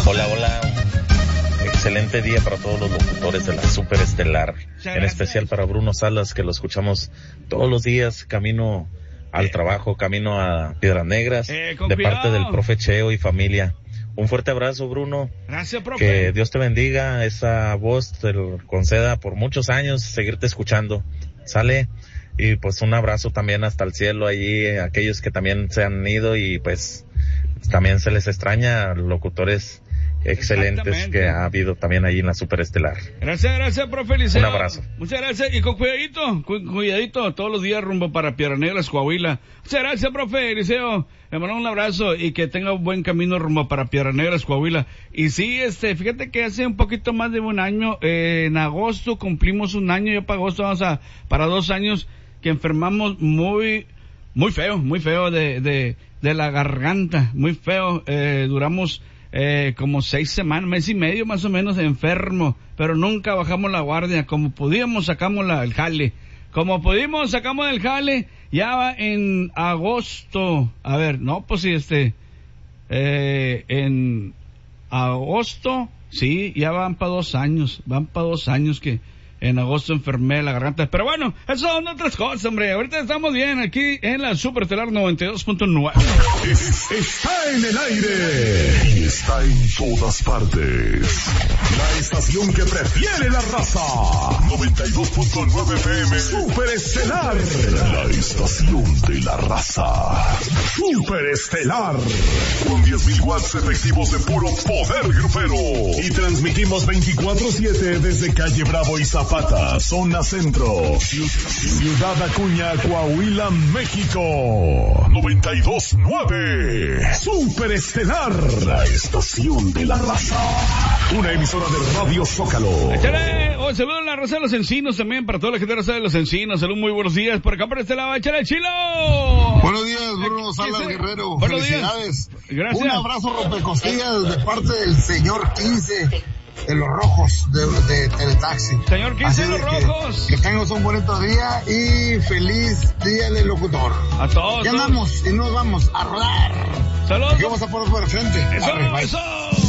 Hola, hola. Excelente día para todos los locutores de la Super Estelar. En especial para Bruno Salas, que lo escuchamos todos los días, camino al trabajo, camino a Piedras Negras, de parte del profe Cheo y familia. Un fuerte abrazo, Bruno. Gracias, profe. Que Dios te bendiga, esa voz te conceda por muchos años seguirte escuchando. Sale. Y pues un abrazo también hasta el cielo allí, aquellos que también se han ido y pues también se les extraña, locutores excelentes que ha habido también allí en la Superestelar. Gracias, profe Liceo. Un abrazo. Muchas gracias, y con cuidadito, todos los días rumbo para Piedras Negras, Coahuila. Muchas gracias, profe Liceo. Le mando un abrazo y que tenga un buen camino rumbo para Piedras Negras, Coahuila. Y sí, fíjate que hace un poquito más de un año, en agosto cumplimos un año, ya para agosto vamos para 2 años, que enfermamos muy feo de la garganta, muy feo. Duramos como 6 semanas, mes y medio más o menos enfermo, pero nunca bajamos la guardia. Como pudimos sacamos el jale, sacamos el jale. Ya va en agosto, en agosto, sí, ya van para 2 años, que en agosto enfermé la garganta. Pero bueno, eso son otras cosas, hombre. Ahorita estamos bien aquí en la Superestelar 92.9. Está en el aire y está en todas partes. La estación que prefiere la raza. 92.9 FM. Superestelar. La estación de la raza. Superestelar. Con 10.000 watts efectivos de puro poder grupero. Y transmitimos 24/7 desde Calle Bravo y Zapata, zona centro, Ciudad Acuña, Coahuila, México. 92.9 Superestelar, la estación de la raza. Una emisora de Radio Zócalo. Échale, saludos a la raza de Los Encinos también, para toda la gente de la raza de Los Encinos. Salud, muy buenos días. Por acá por este lado, échale, Chilo. Buenos días, Bruno Salas Guerrero. Buenos Felicidades. Días. Gracias. Un abrazo rompecostillas de parte del señor 15 de los Rojos de Teletaxi. Señor 15 de los Rojos. Que tengas un bonito día y feliz día del locutor. A todos. Ya andamos y nos vamos a rodar. Saludos. Aquí vamos a poner por el frente. Eso.